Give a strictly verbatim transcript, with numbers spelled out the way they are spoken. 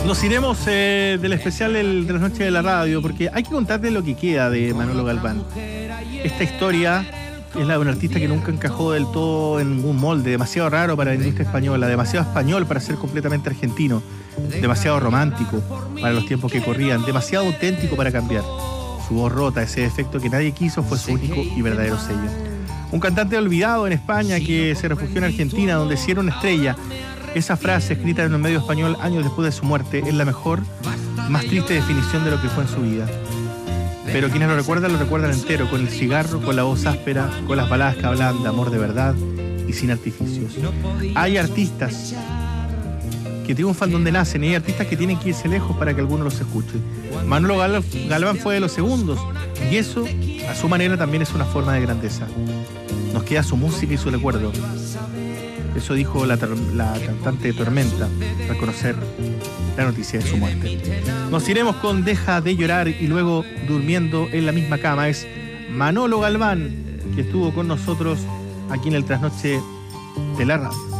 Nos iremos eh, del especial del, de las noches de la radio, porque hay que contarte lo que queda de Manolo Galván. Esta historia es la de un artista que nunca encajó del todo en ningún molde, demasiado raro para la industria española, demasiado español para ser completamente argentino, demasiado romántico para los tiempos que corrían, demasiado auténtico para cambiar. Su voz rota, ese defecto que nadie quiso, fue su único y verdadero sello. Un cantante olvidado en España que se refugió en Argentina, donde sí era una estrella. Esa frase, escrita en un medio español años después de su muerte, es la mejor, más triste definición de lo que fue en su vida. Pero quienes lo recuerdan, lo recuerdan entero, con el cigarro, con la voz áspera, con las baladas que hablan de amor de verdad y sin artificios. Hay artistas que triunfan donde nacen y hay artistas que tienen que irse lejos para que alguno los escuche. Manolo Galván fue de los segundos y eso, a su manera, también es una forma de grandeza. Nos queda su música y su recuerdo. Eso dijo la, la cantante de Tormenta al conocer la noticia de su muerte. Nos iremos con Deja de llorar y luego Durmiendo en la misma cama. Es Manolo Galván, que estuvo con nosotros aquí en el Trasnoche de la Radio.